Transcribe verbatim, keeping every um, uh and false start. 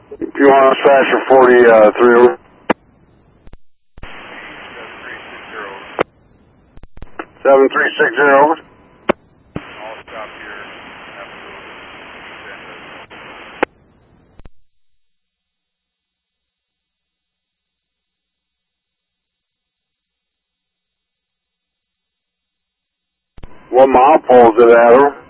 If you want to slash your forty-three over. seven three six zero over. I'll stop here. What mile poles did it at, over?